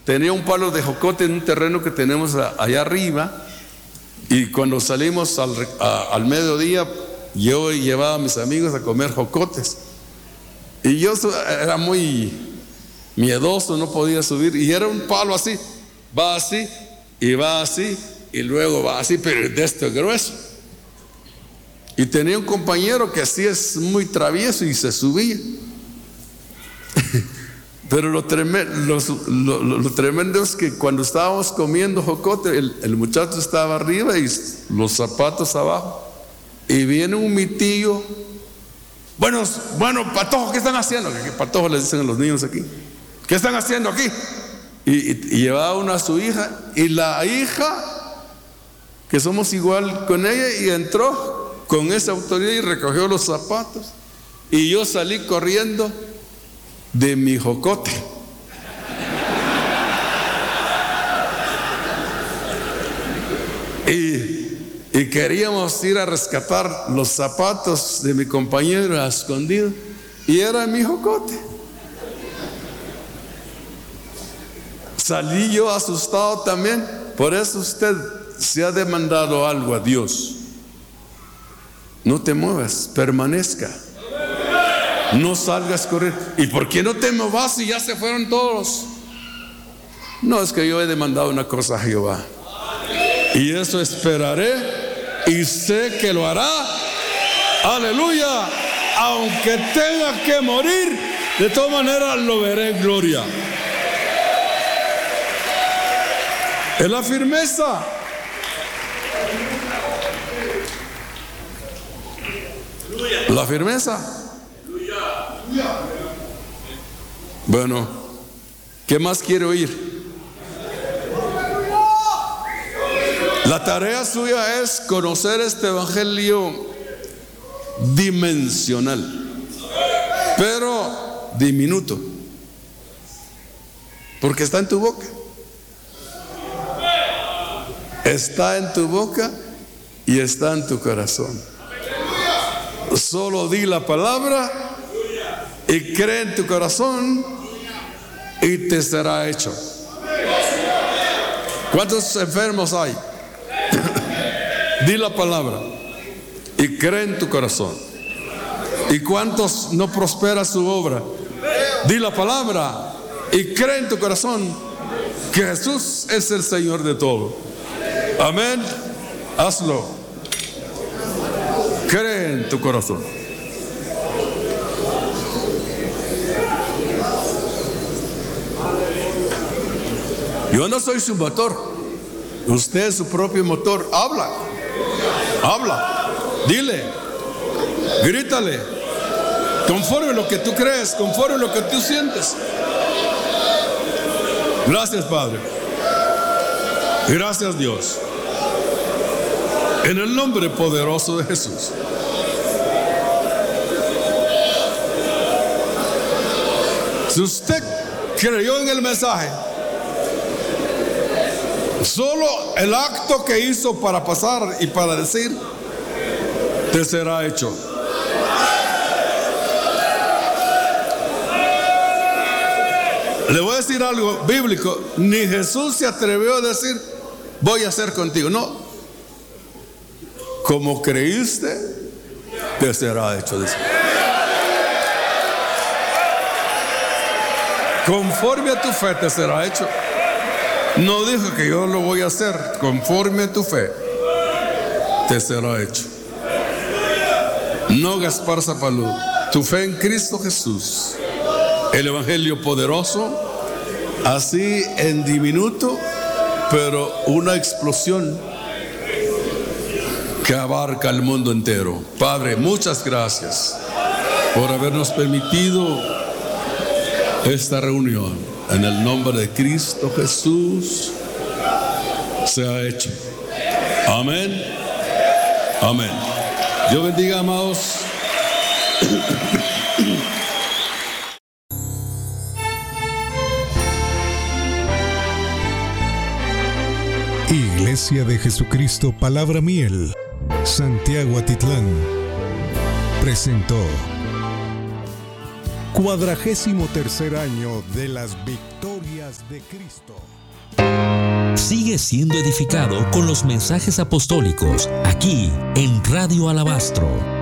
tenía un palo de jocote en un terreno que tenemos allá arriba, y cuando salimos al mediodía, yo llevaba a mis amigos a comer jocotes, y yo era muy miedoso, no podía subir, y era un palo así, va así, y va así, y luego va así, pero de este grueso. Y tenía un compañero que así es muy travieso y se subía. Pero lo tremendo es que cuando estábamos comiendo jocote, el muchacho estaba arriba y los zapatos abajo. Y viene un mitillo. Bueno, Patojo, ¿qué están haciendo? ¿Qué Patojo les dicen a los niños aquí? ¿Qué están haciendo aquí? Y llevaba una a su hija. Y la hija, que somos igual con ella, y entró con esa autoridad y recogió los zapatos. Y yo salí corriendo de mi jocote. Y queríamos ir a rescatar los zapatos de mi compañero a escondido, y era mi jocote. Salí yo asustado también. Por eso usted, si ha demandado algo a Dios, no te muevas, permanezca. No salgas a correr. ¿Y por qué no te muevas si ya se fueron todos? No, es que yo he demandado una cosa a Jehová, y eso esperaré, y sé que lo hará. Aleluya. Aunque tenga que morir, de todas maneras lo veré en gloria. Es la firmeza. La firmeza. Bueno, ¿qué más quiere oír? La tarea suya es conocer este evangelio dimensional, pero diminuto, porque está en tu boca. Está en tu boca y está en tu corazón. Solo di la palabra y cree en tu corazón y te será hecho. ¿Cuántos enfermos hay? Di la palabra y cree en tu corazón. ¿Y cuántos no prospera su obra? Di la palabra y cree en tu corazón que Jesús es el Señor de todo. Amén. Hazlo. Cree en tu corazón. Yo no soy su motor. Usted es su propio motor. Habla. Dile. Grítale. Conforme lo que tú crees, conforme lo que tú sientes. Gracias, Padre. Gracias, Dios. En el nombre poderoso de Jesús. Si usted creyó en el mensaje, solo el acto que hizo para pasar y para decir, te será hecho. Le voy a decir algo bíblico. Ni Jesús se atrevió a decir, voy a hacer contigo. No. Como creíste, te será hecho. Conforme a tu fe te será hecho. No dijo que yo lo voy a hacer. Conforme a tu fe te será hecho. No, Gaspar Zapalú. Tu fe en Cristo Jesús, el evangelio poderoso, así en diminuto, pero una explosión que abarca el mundo entero. Padre, muchas gracias por habernos permitido esta reunión. En el nombre de Cristo Jesús se ha hecho. Amén. Amén. Dios bendiga, amados. Iglesia de Jesucristo Palabra Miel, Santiago Atitlán, presentó 43º año de las victorias de Cristo. Sigue siendo edificado con los mensajes apostólicos aquí en Radio Alabastro.